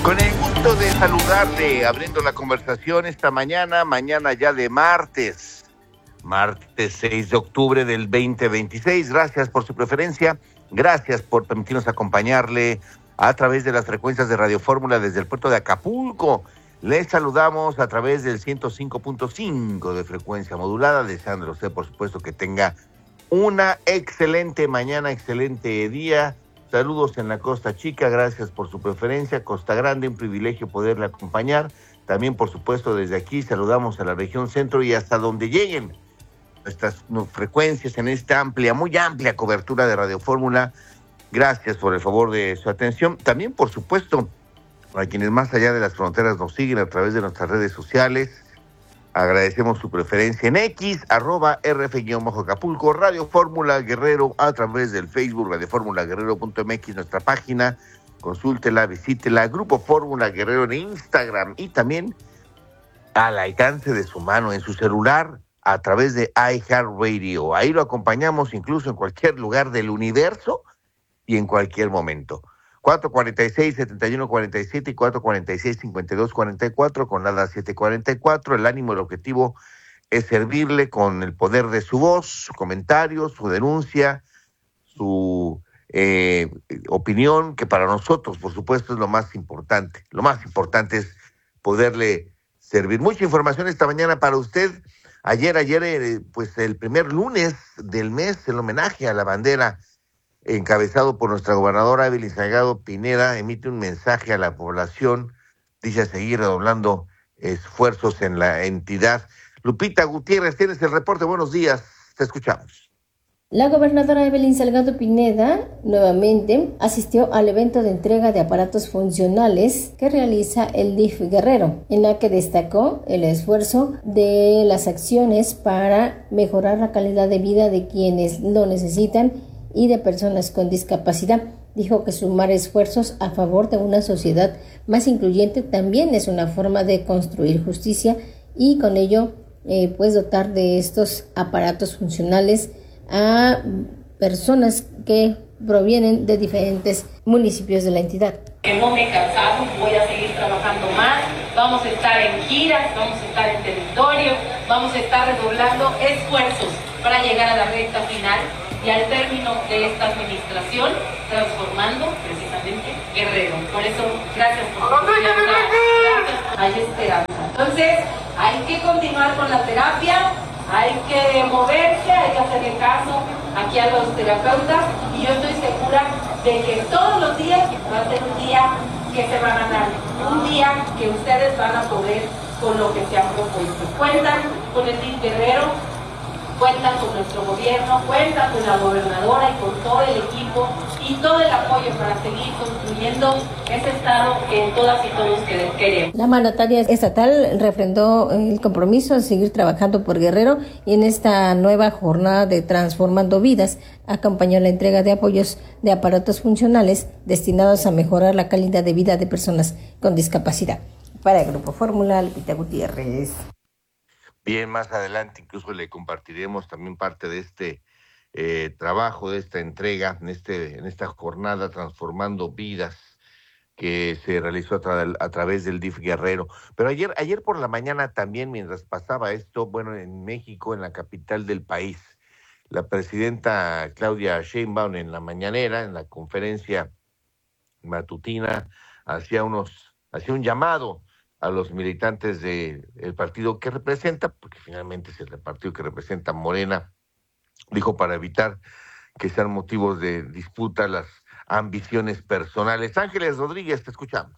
Con el gusto de saludarte, abriendo la conversación esta mañana ya de martes 6 de octubre del 2026. Gracias por su preferencia, gracias por permitirnos acompañarle a través de las frecuencias de Radio Fórmula desde el puerto de Acapulco. Les saludamos a través del 105.5 de frecuencia modulada, deseándole a usted, por supuesto, que tenga una excelente mañana, excelente día. Saludos en la Costa Chica, gracias por su preferencia. Costa Grande, un privilegio poderle acompañar. También, por supuesto, desde aquí saludamos a la región centro y hasta donde lleguen nuestras frecuencias en esta muy amplia cobertura de Radio Fórmula. Gracias por el favor de su atención. También, por supuesto, a quienes más allá de las fronteras nos siguen a través de nuestras redes sociales. Agradecemos su preferencia en X, @RF-Acapulco, Radio Fórmula Guerrero, a través del Facebook, radiofórmulaguerrero.mx, nuestra página, consúltela, visítela, Grupo Fórmula Guerrero en Instagram, y también al alcance de su mano, en su celular, a través de iHeartRadio. Ahí lo acompañamos incluso en cualquier lugar del universo y en cualquier momento. 446-7147 y 446-5244 con nada 744. El ánimo, el objetivo es servirle con el poder de su voz, su comentario, su denuncia, su opinión, que para nosotros, por supuesto, es lo más importante. Lo más importante es poderle servir. Mucha información esta mañana para usted. Ayer, pues el primer lunes del mes, el homenaje a la bandera, encabezado por nuestra gobernadora Evelyn Salgado Pineda, emite un mensaje a la población, dice a seguir redoblando esfuerzos en la entidad. Lupita Gutiérrez, tienes el reporte, buenos días, te escuchamos. La gobernadora Evelyn Salgado Pineda nuevamente asistió al evento de entrega de aparatos funcionales que realiza el DIF Guerrero, en la que destacó el esfuerzo de las acciones para mejorar la calidad de vida de quienes lo necesitan y de personas con discapacidad. Dijo que sumar esfuerzos a favor de una sociedad más incluyente también es una forma de construir justicia, y con ello pues dotar de estos aparatos funcionales a personas que provienen de diferentes municipios de la entidad. Que no me he cansado, voy a seguir trabajando más, vamos a estar en giras, vamos a estar en territorio, vamos a estar redoblando esfuerzos para llegar a la recta final y al término de esta administración, transformando precisamente Guerrero. Por eso, gracias por su confianza, gracias, hay esperanza. Entonces, hay que continuar con la terapia, hay que moverse, hay que hacerle caso aquí a los terapeutas, y yo estoy segura de que todos los días va a ser un día que se va a ganar, un día que ustedes van a poder con lo que se han propuesto. Cuentan con el DIF Guerrero, cuentan con nuestro gobierno, cuentan con la gobernadora y con todo el equipo y todo el apoyo para seguir construyendo ese estado que todas y todos queremos. La mandataria estatal refrendó el compromiso de seguir trabajando por Guerrero, y en esta nueva jornada de Transformando Vidas acompañó la entrega de apoyos de aparatos funcionales destinados a mejorar la calidad de vida de personas con discapacidad. Para el Grupo Fórmula, Lupita Gutiérrez. Bien, más adelante incluso le compartiremos también parte de este trabajo, de esta entrega, en esta jornada Transformando Vidas que se realizó a través del DIF Guerrero. Pero ayer por la mañana también, mientras pasaba esto, bueno, en México, en la capital del país, la presidenta Claudia Sheinbaum en la mañanera, en la conferencia matutina, hacía un llamado a los militantes del partido que representa, porque finalmente es el partido que representa Morena, dijo, para evitar que sean motivos de disputa las ambiciones personales. Ángeles Rodríguez, te escuchamos.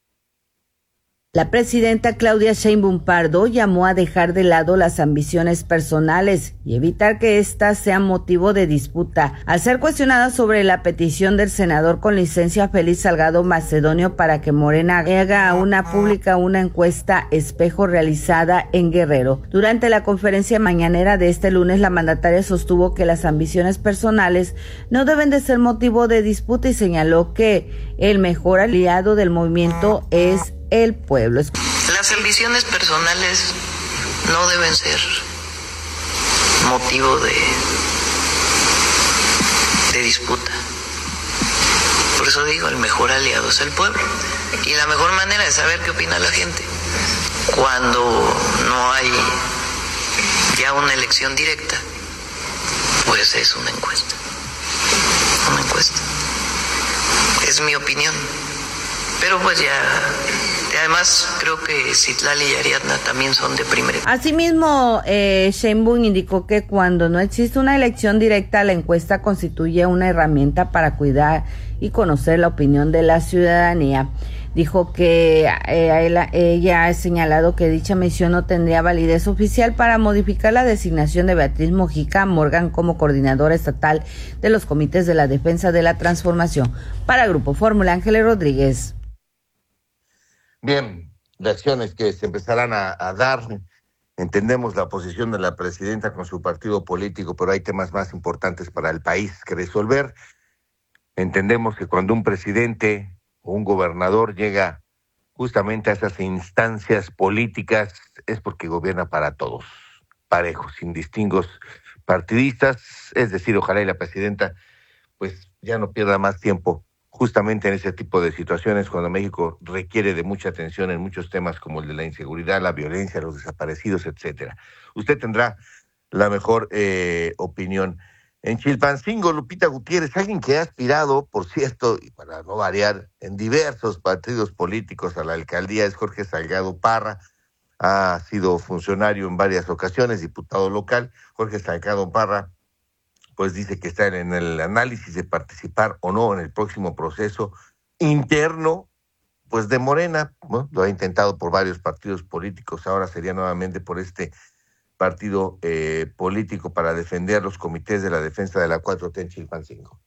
La presidenta Claudia Sheinbaum Pardo llamó a dejar de lado las ambiciones personales y evitar que éstas sean motivo de disputa. Al ser cuestionada sobre la petición del senador con licencia Félix Salgado Macedonio para que Morena haga una encuesta espejo realizada en Guerrero. Durante la conferencia mañanera de este lunes, la mandataria sostuvo que las ambiciones personales no deben de ser motivo de disputa y señaló que el mejor aliado del movimiento es el pueblo. Las ambiciones personales no deben ser motivo de disputa. Por eso digo, el mejor aliado es el pueblo. Y la mejor manera de saber qué opina la gente, cuando no hay ya una elección directa, pues es una encuesta. Una encuesta. Es mi opinión. Pero pues ya, además creo que Citlali y Ariadna también son de primera. Asimismo, Sheinbaum indicó que cuando no existe una elección directa, la encuesta constituye una herramienta para cuidar y conocer la opinión de la ciudadanía. Dijo que ella ha señalado que dicha misión no tendría validez oficial para modificar la designación de Beatriz Mojica Morgan como coordinadora estatal de los comités de la defensa de la transformación. Para Grupo Fórmula, Ángeles Rodríguez. Bien, reacciones que se empezarán a dar. Entendemos la posición de la presidenta con su partido político, pero hay temas más importantes para el país que resolver. Entendemos que cuando un presidente o un gobernador llega justamente a esas instancias políticas es porque gobierna para todos, parejos, sin distingos partidistas. Es decir, ojalá y la presidenta pues ya no pierda más tiempo justamente en ese tipo de situaciones cuando México requiere de mucha atención en muchos temas como el de la inseguridad, la violencia, los desaparecidos, etcétera. Usted tendrá la mejor opinión. En Chilpancingo, Lupita Gutiérrez, alguien que ha aspirado, por cierto, y para no variar, en diversos partidos políticos a la alcaldía es Jorge Salgado Parra. Ha sido funcionario en varias ocasiones, diputado local. Jorge Salgado Parra pues dice que está en el análisis de participar o no en el próximo proceso interno, pues de Morena, ¿no? Lo ha intentado por varios partidos políticos, ahora sería nuevamente por este partido político para defender los comités de la defensa de la 4T en Chilpancingo.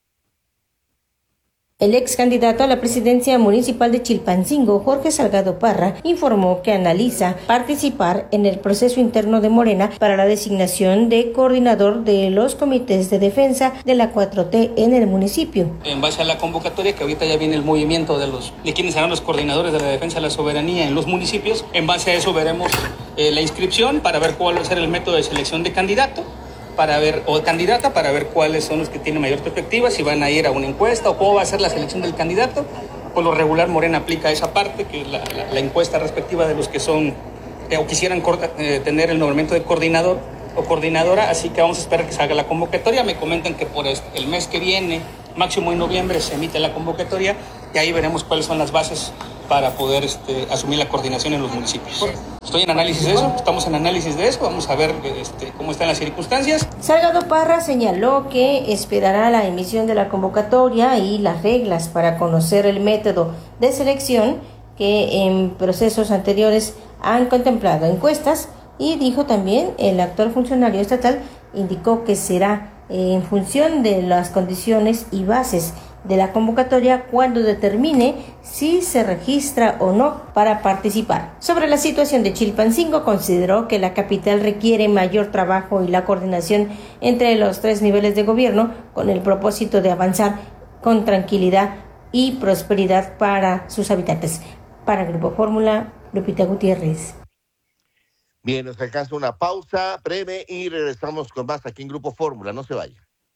El ex candidato a la presidencia municipal de Chilpancingo, Jorge Salgado Parra, informó que analiza participar en el proceso interno de Morena para la designación de coordinador de los comités de defensa de la 4T en el municipio. En base a la convocatoria, que ahorita ya viene el movimiento de quienes serán los coordinadores de la defensa de la soberanía en los municipios, en base a eso veremos la inscripción para ver cuál va a ser el método de selección de candidato, o candidata, para ver cuáles son los que tienen mayor perspectiva, si van a ir a una encuesta o cómo va a ser la selección del candidato. Por lo regular Morena aplica esa parte, que es la encuesta respectiva de los que son o quisieran tener el nombramiento de coordinador o coordinadora, así que vamos a esperar que salga la convocatoria. Me comentan que por el mes que viene, máximo en noviembre, se emite la convocatoria y ahí veremos cuáles son las bases para poder asumir la coordinación en los municipios. Estoy en análisis de eso, estamos en análisis de eso, vamos a ver cómo están las circunstancias. Salgado Parra señaló que esperará la emisión de la convocatoria y las reglas para conocer el método de selección que en procesos anteriores han contemplado encuestas, y dijo también el actual funcionario estatal, indicó que será en función de las condiciones y bases de la convocatoria cuando determine si se registra o no para participar. Sobre la situación de Chilpancingo, consideró que la capital requiere mayor trabajo y la coordinación entre los 3 niveles de gobierno con el propósito de avanzar con tranquilidad y prosperidad para sus habitantes. Para Grupo Fórmula, Lupita Gutiérrez. Bien, nos alcanza una pausa breve y regresamos con más aquí en Grupo Fórmula. No se vaya.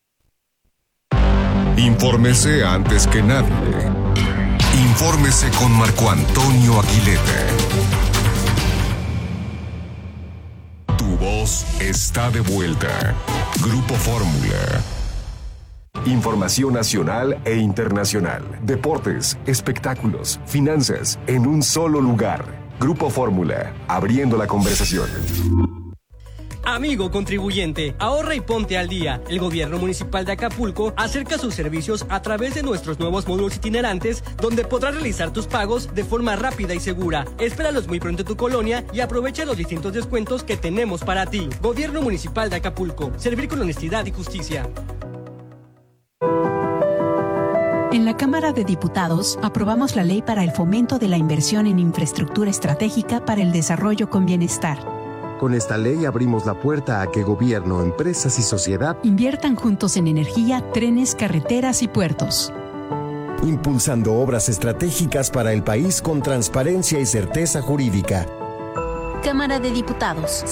Infórmese antes que nadie. Infórmese con Marco Antonio Aguilera. Tu voz está de vuelta. Grupo Fórmula. Información nacional e internacional. Deportes, espectáculos, finanzas, en un solo lugar. Grupo Fórmula, abriendo la conversación. Amigo contribuyente, ahorra y ponte al día. El gobierno municipal de Acapulco acerca sus servicios a través de nuestros nuevos módulos itinerantes, donde podrás realizar tus pagos de forma rápida y segura. Espéralos muy pronto en tu colonia y aprovecha los distintos descuentos que tenemos para ti. Gobierno municipal de Acapulco, servir con honestidad y justicia. En la Cámara de Diputados aprobamos la ley para el fomento de la inversión en infraestructura estratégica para el desarrollo con bienestar. Con esta ley abrimos la puerta a que gobierno, empresas y sociedad inviertan juntos en energía, trenes, carreteras y puertos. Impulsando obras estratégicas para el país con transparencia y certeza jurídica. Cámara de Diputados,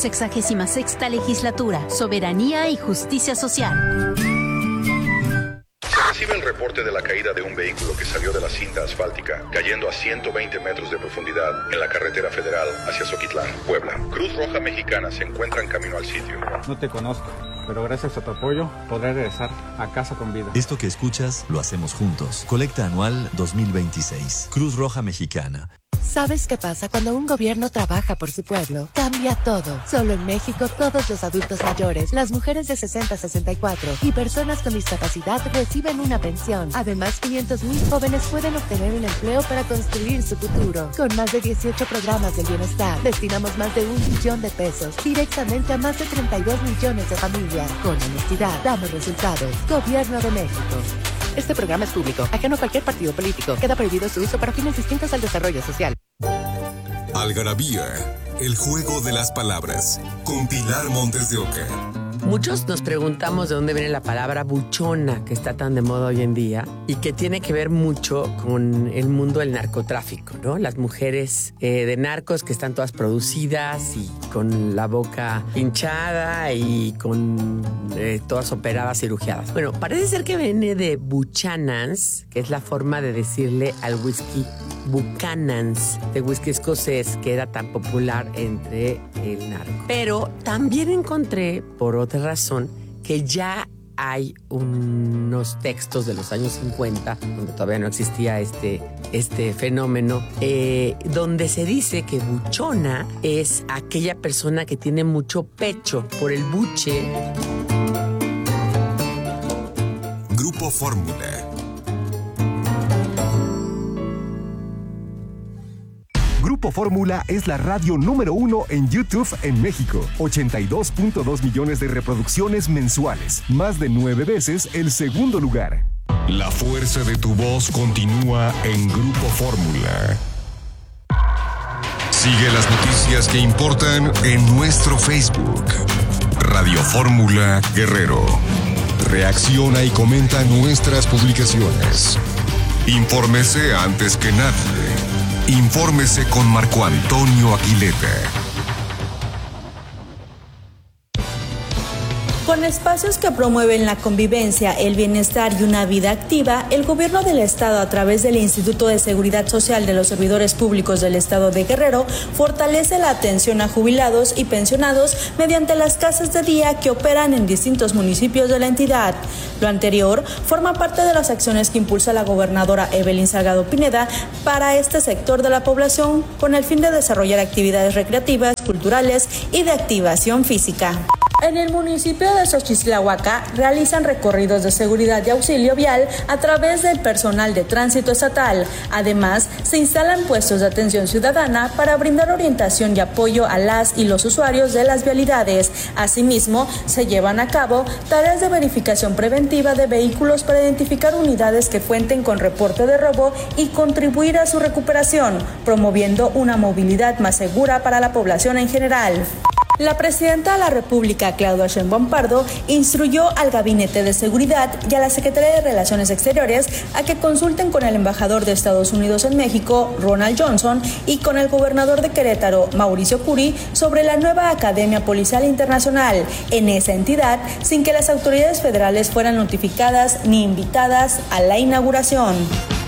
66ª Legislatura, Soberanía y Justicia Social. recibe el reporte de la caída de un vehículo que salió de la cinta asfáltica, cayendo a 120 metros de profundidad en la carretera federal hacia Zoquitlán, Puebla. Cruz Roja Mexicana se encuentra en camino al sitio. No te conozco, pero gracias a tu apoyo podré regresar a casa con vida. Esto que escuchas lo hacemos juntos. Colecta anual 2026. Cruz Roja Mexicana. ¿Sabes qué pasa cuando un gobierno trabaja por su pueblo? Cambia todo. Solo en México, todos los adultos mayores, las mujeres de 60 a 64 y personas con discapacidad reciben una pensión. Además, 500,000 jóvenes pueden obtener un empleo para construir su futuro. Con más de 18 programas del bienestar, destinamos más de 1 billón de pesos directamente a más de 32 millones de familias. Con honestidad, damos resultados. Gobierno de México. Este programa es público, ajeno a cualquier partido político. Queda prohibido su uso para fines distintos al desarrollo social. Algarabía, el juego de las palabras, con Pilar Montes de Oca. Muchos nos preguntamos de dónde viene la palabra buchona, que está tan de moda hoy en día y que tiene que ver mucho con el mundo del narcotráfico, ¿no? Las mujeres de narcos que están todas producidas y con la boca hinchada y con todas operadas, cirugiadas. Bueno, parece ser que viene de Buchanans, que es la forma de decirle al whisky Buchanan's, de whisky escocés, que era tan popular entre el narco. Pero también encontré, por otra razón, que ya hay unos textos de los años 50, donde todavía no existía este fenómeno, donde se dice que buchona es aquella persona que tiene mucho pecho por el buche. Grupo Fórmula. Grupo Fórmula es la radio número 1 en YouTube en México. 82.2 millones de reproducciones mensuales. Más de 9 veces el segundo lugar. La fuerza de tu voz continúa en Grupo Fórmula. Sigue las noticias que importan en nuestro Facebook. Radio Fórmula Guerrero. Reacciona y comenta nuestras publicaciones. Infórmese antes que nadie. Infórmese con Marco Antonio Aguilera. Con espacios que promueven la convivencia, el bienestar y una vida activa, el gobierno del estado, a través del Instituto de Seguridad Social de los Servidores Públicos del Estado de Guerrero, fortalece la atención a jubilados y pensionados mediante las casas de día que operan en distintos municipios de la entidad. Lo anterior forma parte de las acciones que impulsa la gobernadora Evelyn Salgado Pineda para este sector de la población, con el fin de desarrollar actividades recreativas, culturales y de activación física. En el municipio de Xochitlahuaca realizan recorridos de seguridad y auxilio vial a través del personal de tránsito estatal. Además, se instalan puestos de atención ciudadana para brindar orientación y apoyo a las y los usuarios de las vialidades. Asimismo, se llevan a cabo tareas de verificación preventiva de vehículos para identificar unidades que cuenten con reporte de robo y contribuir a su recuperación, promoviendo una movilidad más segura para la población en general. La presidenta de la República, Claudia Sheinbaum Pardo, instruyó al Gabinete de Seguridad y a la Secretaría de Relaciones Exteriores a que consulten con el embajador de Estados Unidos en México, Ronald Johnson, y con el gobernador de Querétaro, Mauricio Curi, sobre la nueva Academia Policial Internacional en esa entidad, sin que las autoridades federales fueran notificadas ni invitadas a la inauguración.